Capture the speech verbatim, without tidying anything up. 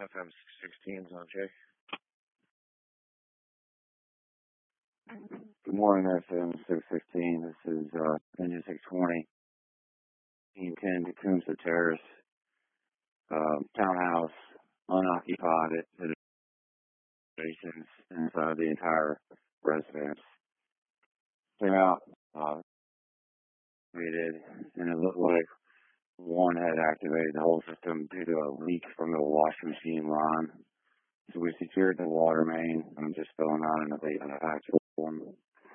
F M six sixteen, Zone J. Good morning, F M six sixteen. This is uh, Engine six twenty, Team ten, Tecumseh Terrace, um, townhouse, unoccupied renovations inside the entire residence. Came out, uh, activated, and it looked like one had activated the whole system due to a leak from the washing machine line. So we secured the water main. I'm just filling out an update on the actual form.